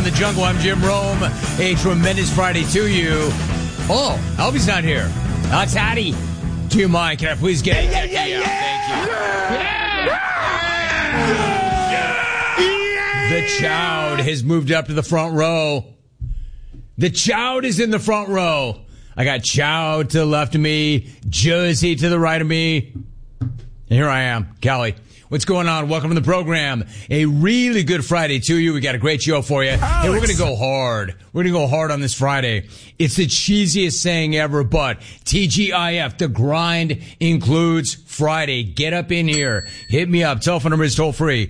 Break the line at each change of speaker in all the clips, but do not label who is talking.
from the jungle. I'm Jim Rome. A tremendous Friday to you. Oh, Albie's not here. That's Hattie. Do you mind? Can I please get it?
Yeah.
The Chowd has moved up to the front row. The Chowd is in the front row. I got Chowd to the left of me, Josie to the right of me. And here I am, Callie. What's going on? Welcome to the program. A really good Friday to you. We got a great show for you. Hey, we're going to go hard. We're going to go hard on this Friday. It's the cheesiest saying ever, but TGIF, the grind includes Friday. Get up in here. Hit me up. Telephone number is toll free.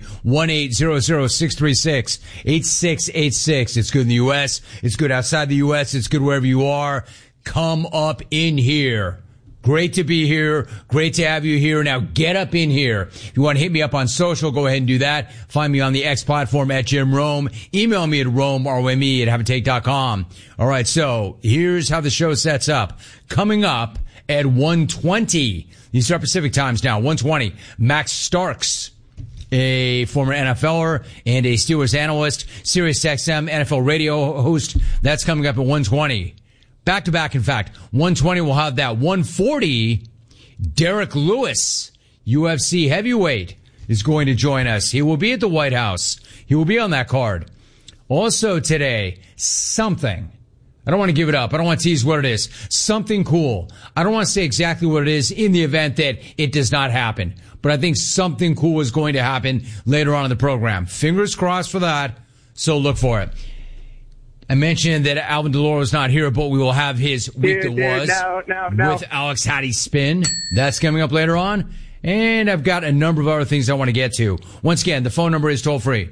1-800-636-8686. It's good in the U.S. It's good outside the U.S. It's good wherever you are. Come up in here. Great to be here. Great to have you here. Now get up in here. If you want to hit me up on social, go ahead and do that. Find me on the X platform at Jim Rome. Email me at RomeROME@haveatake.com. All right. So here's how the show sets up. Coming up at 1:20. These are Pacific times now. 1:20. Max Starks, a former NFLer and a Steelers analyst, SiriusXM NFL radio host. That's coming up at 1:20. Back to back, in fact. 1:20 we'll have that. 1:40, Derek Lewis, UFC heavyweight, is going to join us. He will be at the White House. He will be on that card. Also today, something. I don't want to give it up. I don't want to tease what it is. Something cool. I don't want to say exactly what it is in the event that it does not happen. But I think something cool is going to happen later on in the program. Fingers crossed for that. So look for it. I mentioned that Alvin Deloro is not here, but we will have his Week That Was with Alex Hattie's Spin. That's coming up later on. And I've got a number of other things I want to get to. Once again, the phone number is toll free.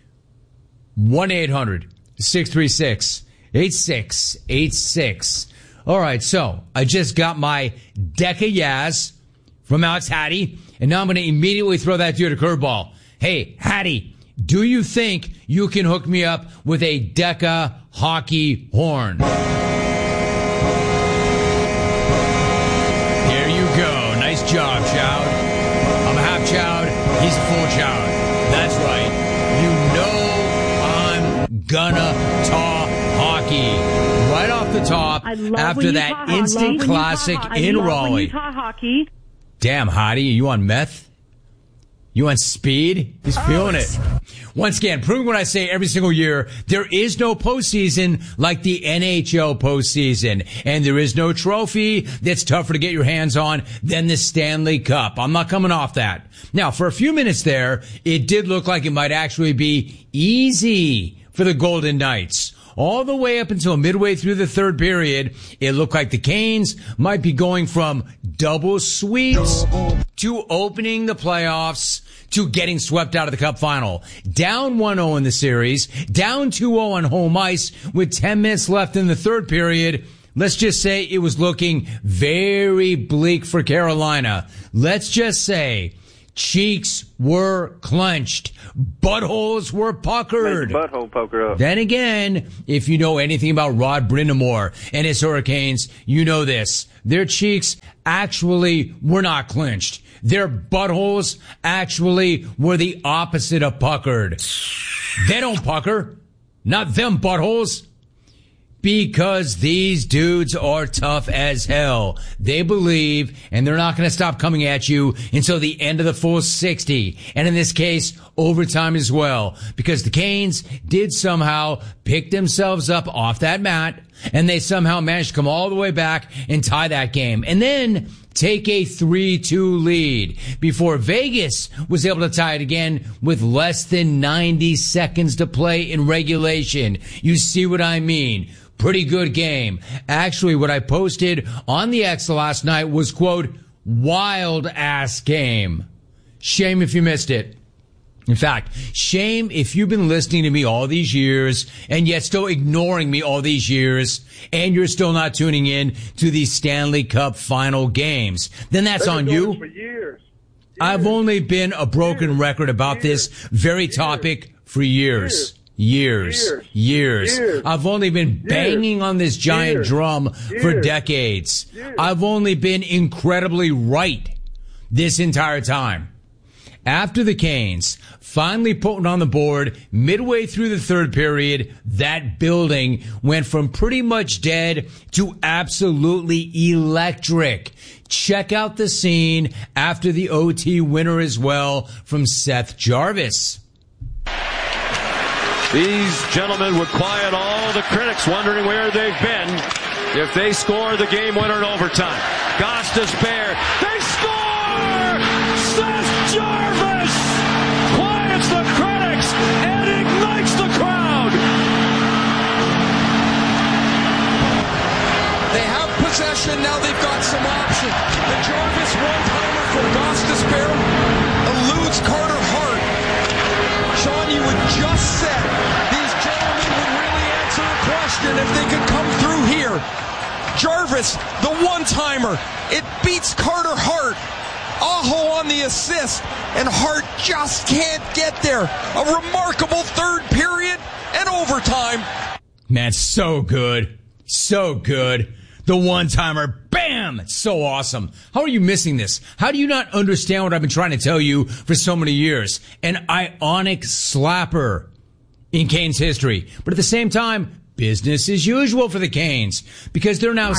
1-800-636-8686. All right, so I just got my deck of Yaz from Alex Hattie, and now I'm going to immediately throw that to you to curveball. Hey, Hattie, do you think you can hook me up with a Deca hockey horn? There you go. Nice job, Chowd. I'm a half Chowd. He's a full Chowd. That's right. You know I'm gonna talk hockey. Right off the top, after that instant classic in Raleigh. Damn, Hottie, are you on meth? You on speed? He's feeling it. Once again, proving what I say every single year, there is no postseason like the NHL postseason. And there is no trophy that's tougher to get your hands on than the Stanley Cup. I'm not coming off that. Now, for a few minutes there, it did look like it might actually be easy for the Golden Knights. All the way up until midway through the third period, it looked like the Canes might be going from double sweeps to opening the playoffs to getting swept out of the Cup final. Down 1-0 in the series, down 2-0 on home ice with 10 minutes left in the third period. Let's just say it was looking very bleak for Carolina. Let's just say cheeks were clenched. Buttholes were puckered.
Butthole poker up.
Then again, if you know anything about Rod Brind'Amour and his Hurricanes, you know this. Their cheeks actually were not clenched. Their buttholes actually were the opposite of puckered. They don't pucker. Not them buttholes. Because these dudes are tough as hell. They believe, and they're not going to stop coming at you until the end of the full 60. And in this case, overtime as well. Because the Canes did somehow pick themselves up off that mat, and they somehow managed to come all the way back and tie that game. And then take a 3-2 lead before Vegas was able to tie it again with less than 90 seconds to play in regulation. You see what I mean? Pretty good game. Actually, what I posted on the X last night was, quote, wild ass game. Shame if you missed it. In fact, shame if you've been listening to me all these years and yet still ignoring me all these years and you're still not tuning in to the Stanley Cup final games. Then that's on you.
For years.
I've only been a broken record about this very topic for years. Years. I've only been banging on this giant drum for decades. I've only been incredibly right this entire time. after the Canes finally put one on the board midway through the third period, that building went from pretty much dead to absolutely electric. Check out the scene after the OT winner as well from Seth Jarvis.
These gentlemen would quiet all the critics wondering where they've been if they score the game winner in overtime. Goss despair. They score! Seth Jarvis quiets the critics and ignites the crowd.
They have possession. Now they've got some options. The Jarvis one-timer from Goss despair eludes Carter Hart. Sean, you had just said these gentlemen would really answer the question if they could come through here. Jarvis, the one-timer, it beats Carter Hart. Aho on the assist, and Hart just can't get there. A remarkable third period and overtime.
Man, so good. So good. The one-timer, bam! It's so awesome. How are you missing this? How do you not understand what I've been trying to tell you for so many years? An ionic slapper in Canes history. But at the same time, business as usual for the Canes because they're now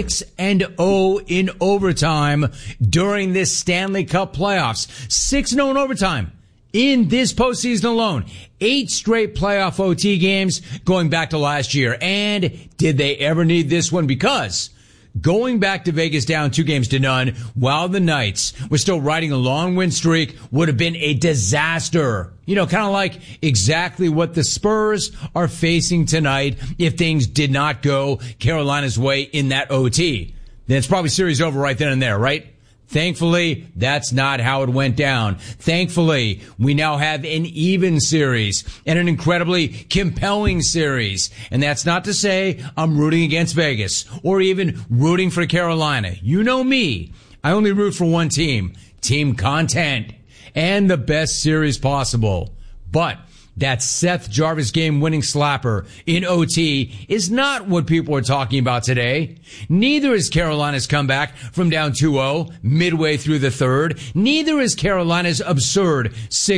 6-0 in overtime during this Stanley Cup playoffs. 6-0 in overtime in this postseason alone. 8 straight playoff OT games going back to last year. And did they ever need this one? Because going back to Vegas down 2-0 while the Knights were still riding a long win streak would have been a disaster. You know, kind of like exactly what the Spurs are facing tonight if things did not go Carolina's way in that OT. Then it's probably series over right then and there, right? Thankfully, that's not how it went down. Thankfully, we now have an even series and an incredibly compelling series. And that's not to say I'm rooting against Vegas or even rooting for Carolina. You know me. I only root for one team. Team content and the best series possible. But that Seth Jarvis game-winning slapper in OT is not what people are talking about today. Neither is Carolina's comeback from down 2-0 midway through the third. Neither is Carolina's absurd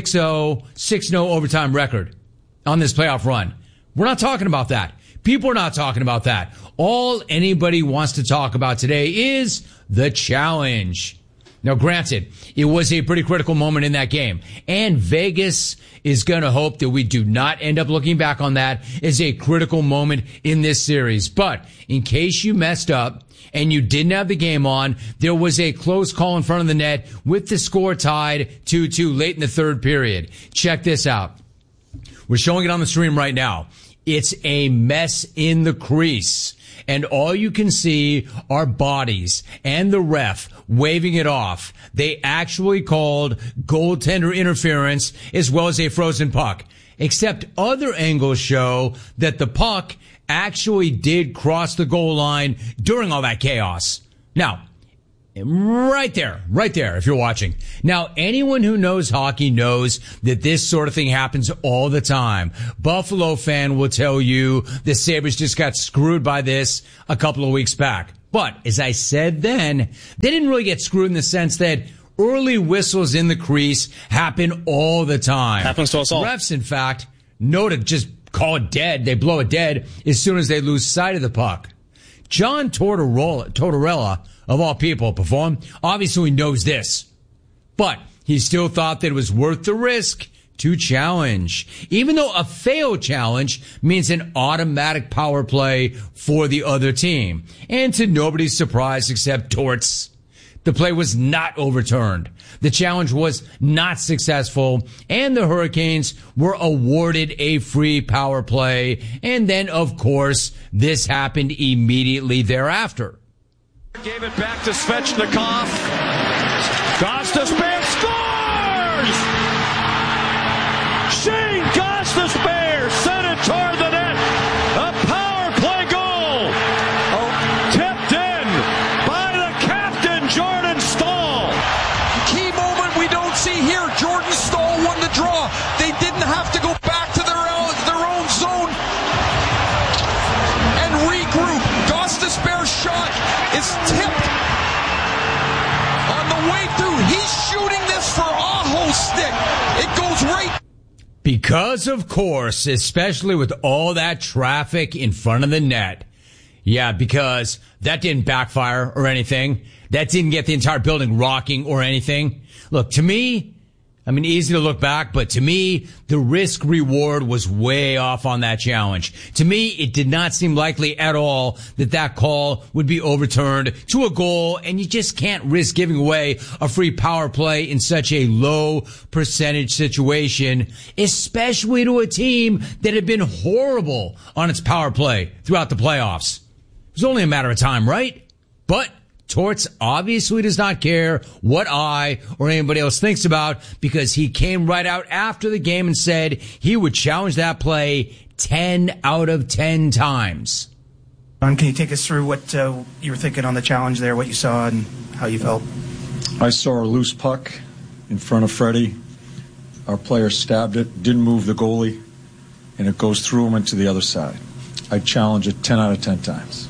6-0 overtime record on this playoff run. We're not talking about that. People are not talking about that. All anybody wants to talk about today is the challenge. Now, granted, it was a pretty critical moment in that game, and Vegas is going to hope that we do not end up looking back on that as a critical moment in this series. But in case you messed up and you didn't have the game on, there was a close call in front of the net with the score tied 2-2 late in the third period. Check this out. We're showing it on the stream right now. It's a mess in the crease. And all you can see are bodies and the ref waving it off. They actually called goaltender interference as well as a frozen puck. Except other angles show that the puck actually did cross the goal line during all that chaos. Now, right there, if you're watching. Now, anyone who knows hockey knows that this sort of thing happens all the time. Buffalo fan will tell you the Sabres just got screwed by this a couple of weeks back. But, as I said then, they didn't really get screwed in the sense that early whistles in the crease happen all the time.
Happens to us all.
Refs, in fact, know to just call it dead. They blow it dead as soon as they lose sight of the puck. John Tortorella, of all people, performed. Obviously, he knows this. But he still thought that it was worth the risk to challenge. Even though a failed challenge means an automatic power play for the other team. And to nobody's surprise except Torts, the play was not overturned. The challenge was not successful, and the Hurricanes were awarded a free power play. And then, of course, this happened immediately thereafter.
Gave it back to Svechnikov. Gostisbehere scores! Shane Gostisbehere sent it toward the net. A power play goal. Tipped in by the captain, Jordan Staal.
Key moment we don't see here. Jordan Staal won the draw. They didn't have to go back to their own zone and regroup. Gostisbehere's shot is tipped on the way through. He's shooting this for Aho still.
Because, of course, especially with all that traffic in front of the net. Yeah, because that didn't backfire or anything. That didn't get the entire building rocking or anything. Look, to me, I mean, easy to look back, but to me, the risk reward was way off on that challenge. To me, it did not seem likely at all that that call would be overturned to a goal, and you just can't risk giving away a free power play in such a low percentage situation, especially to a team that had been horrible on its power play throughout the playoffs. It was only a matter of time, right? But Torts obviously does not care what I or anybody else thinks about, because he came right out after the game and said he would challenge that play 10 out of 10 times.
Can you take us through what you were thinking on the challenge there, what you saw and how you felt?
I saw a loose puck in front of Freddie. Our player stabbed it, didn't move the goalie, and it goes through him and to the other side. I challenge it 10 out of 10 times.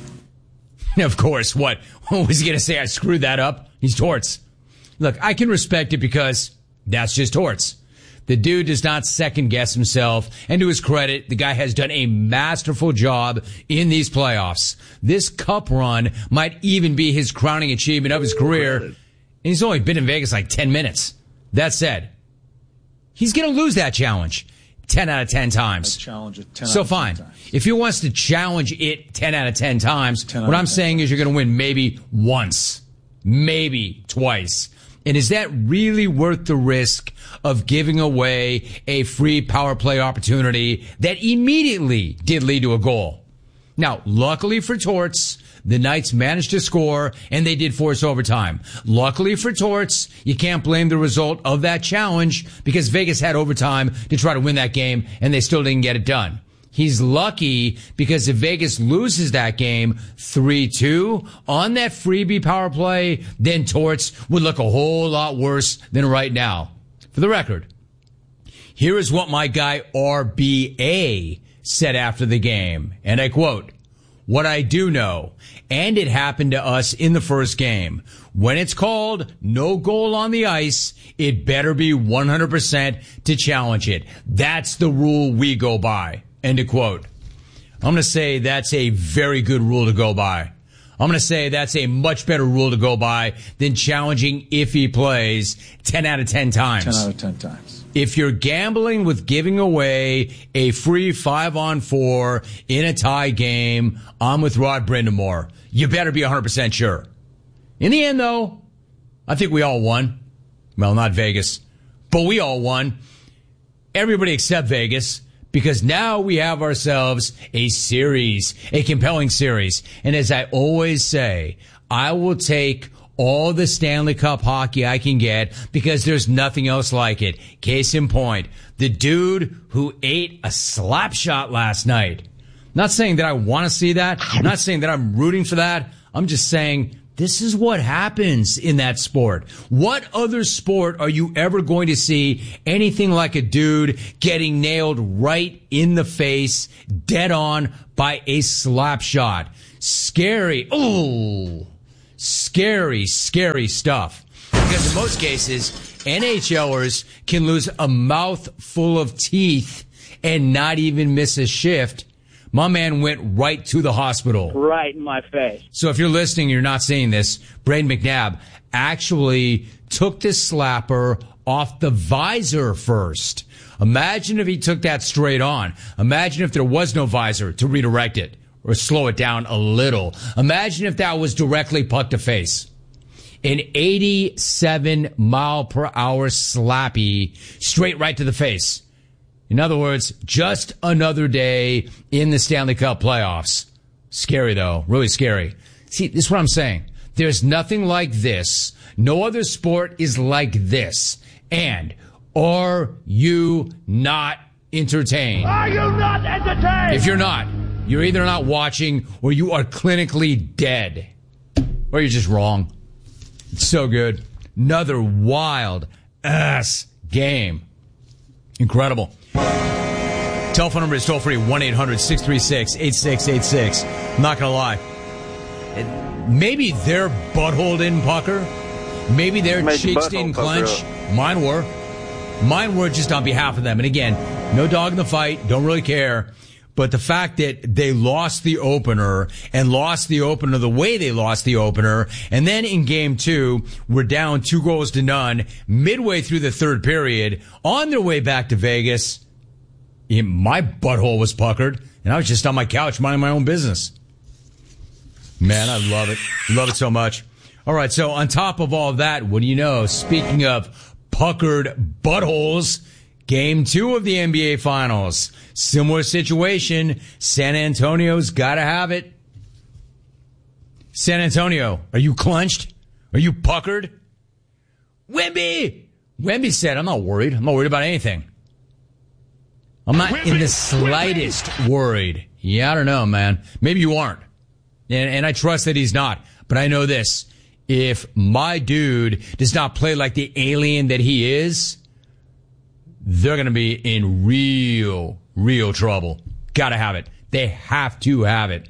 Of course, what was he going to say? I screwed that up? He's Torts. Look, I can respect it because that's just Torts. The dude does not second guess himself, and to his credit, the guy has done a masterful job in these playoffs. This cup run might even be his crowning achievement of his career, and he's only been in Vegas like 10 minutes. That said, he's going to lose that challenge 10 out of 10 times.
I challenge it 10
so
out of 10
fine.
times.
If he wants to challenge it 10 out of 10 times, what I'm saying is you're going to win maybe once, maybe twice. And is that really worth the risk of giving away a free power play opportunity that immediately did lead to a goal? Now, luckily for Torts, the Knights managed to score, and they did force overtime. Luckily for Torts, you can't blame the result of that challenge, because Vegas had overtime to try to win that game, and they still didn't get it done. He's lucky because if Vegas loses that game 3-2 on that freebie power play, then Torts would look a whole lot worse than right now. For the record, here is what my guy RBA said after the game, and I quote, "What I do know, and it happened to us in the first game, when it's called no goal on the ice, it better be 100% to challenge it. That's the rule we go by." End of quote. I'm going to say that's a very good rule to go by. I'm going to say that's a much better rule to go by than challenging if he plays 10 out of 10 times.
10 out of 10 times.
If you're gambling with giving away a free 5-on-4 in a tie game, I'm with Rod Brindamore. You better be 100% sure. In the end, though, I think we all won. Well, not Vegas, but we all won. Everybody except Vegas, because now we have ourselves a series, a compelling series. And as I always say, I will take all the Stanley Cup hockey I can get, because there's nothing else like it. Case in point, the dude who ate a slap shot last night. Not saying that I want to see that. I'm not saying that I'm rooting for that. I'm just saying this is what happens in that sport. What other sport are you ever going to see anything like a dude getting nailed right in the face, dead on, by a slap shot? Scary. Oh, scary, scary stuff. Because in most cases, NHLers can lose a mouthful of teeth and not even miss a shift. My man went right to the hospital.
Right in my face.
So if you're listening and you're not seeing this, Braden McNabb actually took this slapper off the visor first. Imagine if he took that straight on. Imagine if there was no visor to redirect it or slow it down a little. Imagine if that was directly puck to face. An 87 mile per hour slappy straight right to the face. In other words, just another day in the Stanley Cup playoffs. Scary, though. Really scary. See, this is what I'm saying. There's nothing like this. No other sport is like this. And are you not entertained?
Are you not entertained?
If you're not, you're either not watching or you are clinically dead. Or you're just wrong. It's so good. Another wild ass game. Incredible. Telephone number is toll free, 1-800-636-8686. I'm not going to lie. Maybe their butthole didn't pucker. Maybe their cheeks didn't clench. Mine were. Mine were, just on behalf of them. And again, No dog in the fight. Don't really care. But the fact that they lost the opener and lost the opener the way they lost the opener, and then in game 2, we're down 2-0 midway through the third period, on their way back to Vegas, my butthole was puckered, and I was just on my couch minding my own business. Man, I love it. Love it so much. All right, so on top of all that, what do you know? Speaking of puckered buttholes, Game 2 of the NBA Finals. Similar situation. San Antonio's got to have it. San Antonio, are you clenched? Are you puckered? Wemby! Wemby said, I'm not worried. I'm not worried about anything. I'm not in the slightest worried. Yeah, I don't know, man. Maybe you aren't. And I trust that he's not. But I know this. If my dude does not play like the alien that he is, they're going to be in real trouble. Gotta have it. They have to have it.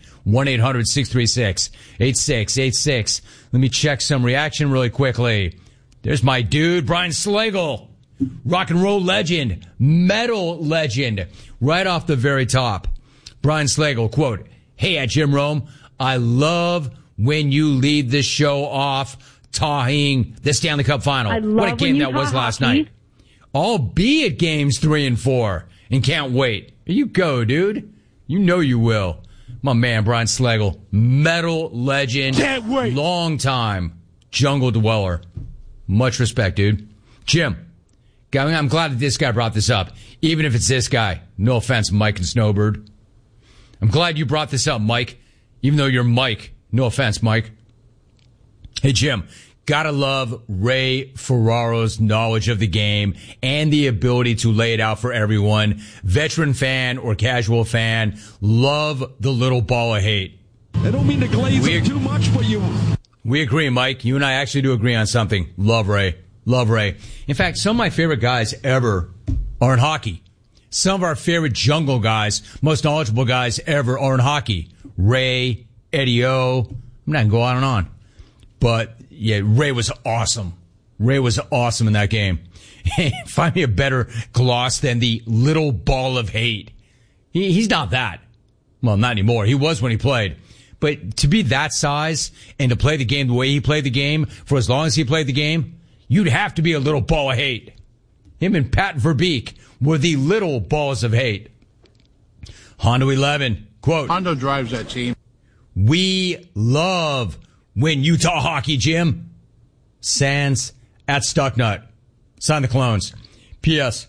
1-800-636-8686. Let me check some reaction really quickly. There's my dude, Brian Slagle. Rock and roll legend. Metal legend. Right off the very top. Brian Slagle, quote, "Hey, at Jim Rome, I love when you lead the show off talking the Stanley Cup Final. What a game that was last night. I'll be at games 3 and 4 and can't wait." Here you go, dude. You know you will. My man, Brian Slagle, metal legend. Can't wait. Long time jungle dweller. Much respect, dude. Jim, I'm glad that this guy brought this up. Even if it's this guy. No offense, Mike and Snowbird. I'm glad you brought this up, Mike. Even though you're Mike. No offense, Mike. Hey, Jim. Gotta love Ray Ferraro's knowledge of the game and the ability to lay it out for everyone. Veteran fan or casual fan, love the little ball of hate.
I don't mean to glaze it too much, but you...
We agree, Mike. You and I actually do agree on something. Love Ray. Love Ray. In fact, some of my favorite guys ever are in hockey. Some of our favorite jungle guys, most knowledgeable guys ever are in hockey. Ray, Eddie O. I'm not going to go on and on. But, yeah, Ray was awesome. Ray was awesome in that game. Find me a better gloss than the little ball of hate. He's not that. Well, not anymore. He was when he played. But to be that size and to play the game the way he played the game for as long as he played the game, you'd have to be a little ball of hate. Him and Pat Verbeek were the little balls of hate. Hondo 11, quote,
Hondo drives that team.
"We love when Utah hockey, Jim." Sands at Stucknut. Sign the clones. P.S.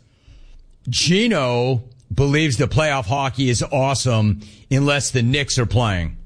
Gino believes the playoff hockey is awesome unless the Knicks are playing.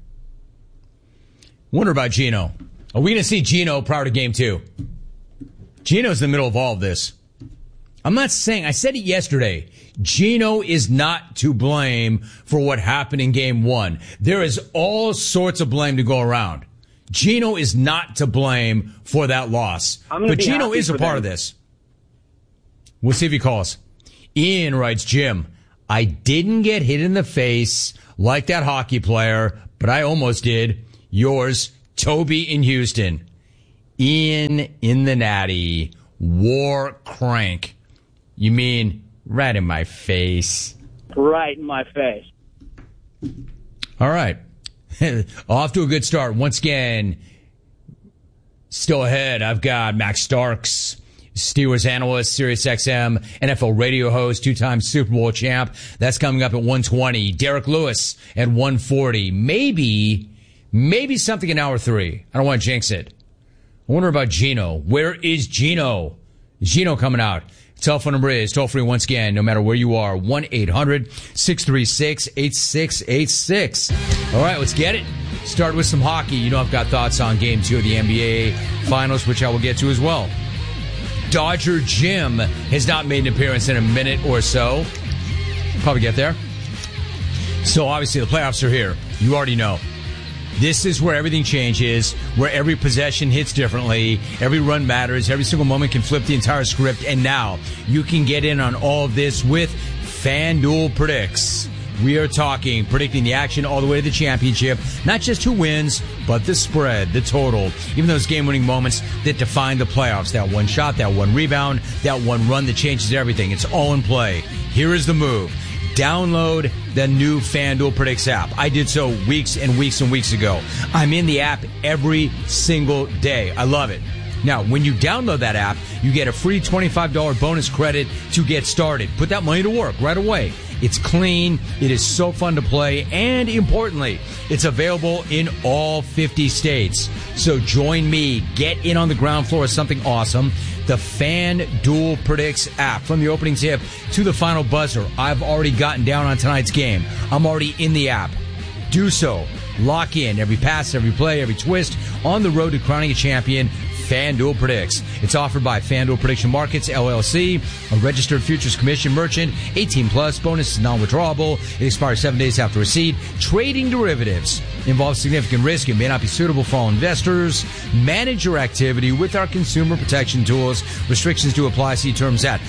Wonder about Gino. Are we going to see Gino prior to game 2? Gino's in the middle of all of this. I'm not saying, I said it yesterday, Gino is not to blame for what happened in game 1. There is all sorts of blame to go around. Gino is not to blame for that loss. But Gino is a part of this. We'll see if he calls. Ian writes, "Jim, I didn't get hit in the face like that hockey player, but I almost did. Yours, Toby in Houston." Ian in the Natty. War crank. You mean right in my face?
Right in my face.
All right. Off to a good start. Once again, still ahead, I've got Max Starks, Steelers analyst, SiriusXM, NFL radio host, 2-time Super Bowl champ. That's coming up at 1:20. Derek Lewis at 1:40. Maybe something in hour 3. I don't want to jinx it. I wonder about Gino. Where is Gino? Is Gino coming out? Telephone number is toll free once again, no matter where you are, 1-800-636-8686. All right, let's get it. Start with some hockey. You know I've got thoughts on Game 2 of the NBA Finals, which I will get to as well. Dodger Jim has not made an appearance in a minute or so. Probably get there. So obviously the playoffs are here. You already know. This is where everything changes, where every possession hits differently, every run matters, every single moment can flip the entire script, and now you can get in on all of this with FanDuel Predicts. We are talking predicting the action all the way to the championship. Not just who wins, but the spread, the total. Even those game-winning moments that define the playoffs. That one shot, that one rebound, that one run that changes everything. It's all in play. Here is the move. Download the new FanDuel Predicts app. I did so weeks and weeks and weeks ago. I'm in the app every single day. I love it. Now, when you download that app, you get a free $25 bonus credit to get started. Put that money to work right away. It's clean. It is so fun to play. And importantly, it's available in all 50 states. So join me. Get in on the ground floor of something awesome. The FanDuel Predicts app. From the opening tip to the final buzzer, I've already gotten down on tonight's game. I'm already in the app. Do so. Lock in every pass, every play, every twist on the road to crowning a champion. FanDuel Predicts. It's offered by FanDuel Prediction Markets, LLC, a registered futures commission merchant. 18 plus. Bonus is non-withdrawable. It expires 7 days after receipt. Trading derivatives involves significant risk and may not be suitable for all investors. Manage your activity with our consumer protection tools. Restrictions do apply. See terms at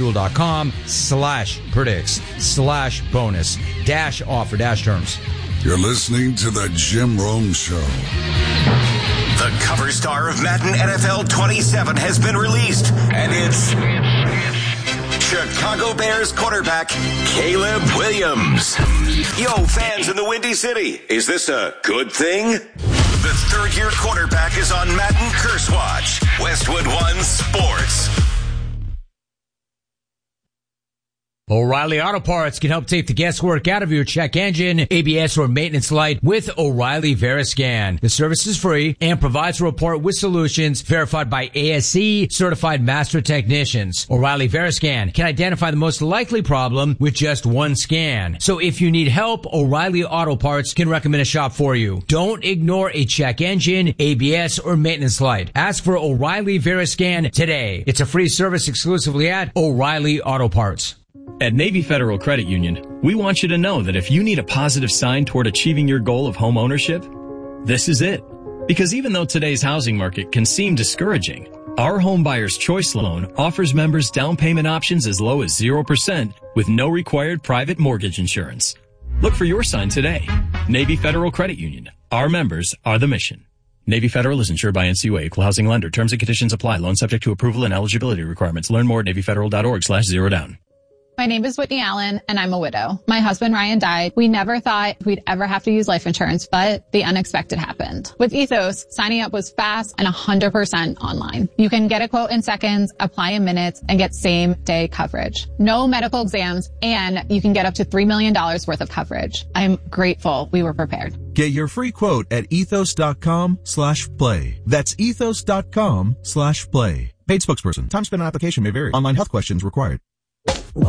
FanDuel.com/predicts/bonus-offer-terms.
You're listening to the Jim Rome Show.
The cover star of Madden NFL 27 has been released, and it's Chicago Bears quarterback Caleb Williams. Yo, fans in the Windy City, is this a good thing? The third-year quarterback is on Madden Curse Watch. Westwood One Sports.
O'Reilly Auto Parts can help take the guesswork out of your check engine, ABS, or maintenance light with O'Reilly Veriscan. The service is free and provides a report with solutions verified by ASE certified master technicians. O'Reilly Veriscan can identify the most likely problem with just one scan. So if you need help, O'Reilly Auto Parts can recommend a shop for you. Don't ignore a check engine, ABS, or maintenance light. Ask for O'Reilly Veriscan today. It's a free service exclusively at O'Reilly Auto Parts.
At Navy Federal Credit Union, we want you to know that if you need a positive sign toward achieving your goal of home ownership, this is it. Because even though today's housing market can seem discouraging, our Home Buyer's Choice Loan offers members down payment options as low as 0% with no required private mortgage insurance. Look for your sign today. Navy Federal Credit Union. Our members are the mission. Navy Federal is insured by NCUA, equal housing lender. Terms and conditions apply. Loan subject to approval and eligibility requirements. Learn more at NavyFederal.org/zerodown.
My name is Whitney Allen, and I'm a widow. My husband, Ryan, died. We never thought we'd ever have to use life insurance, but the unexpected happened. With Ethos, signing up was fast and 100% online. You can get a quote in seconds, apply in minutes, and get same-day coverage. No medical exams, and you can get up to $3 million worth of coverage. I'm grateful we were prepared.
Get your free quote at ethos.com/play. That's ethos.com/play. Paid spokesperson. Time spent on application may vary. Online health questions required.